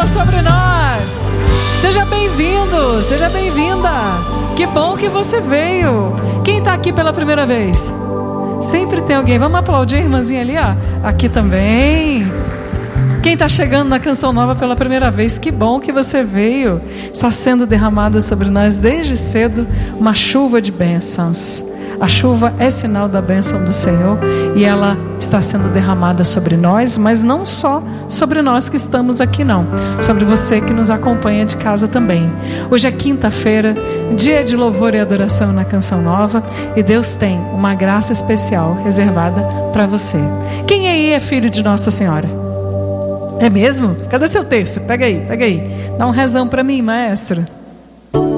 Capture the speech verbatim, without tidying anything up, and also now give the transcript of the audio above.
Senhor sobre nós. Seja bem-vindo, seja bem-vinda. Que bom que você veio. Quem está aqui pela primeira vez? Sempre tem alguém. Vamos aplaudir a irmãzinha ali, ó. Aqui também. Quem está chegando na Canção Nova pela primeira vez, que bom que você veio. Está sendo derramada sobre nós desde cedo uma chuva de bênçãos. A chuva é sinal da bênção do Senhor e ela está sendo derramada sobre nós, mas não só sobre nós que estamos aqui não, sobre você que nos acompanha de casa também. Hoje é quinta-feira, dia de louvor e adoração na Canção Nova, e Deus tem uma graça especial reservada para você. Quem aí é filho de Nossa Senhora? É mesmo? Cadê seu texto? Pega aí, pega aí. Dá um rezão para mim, maestro.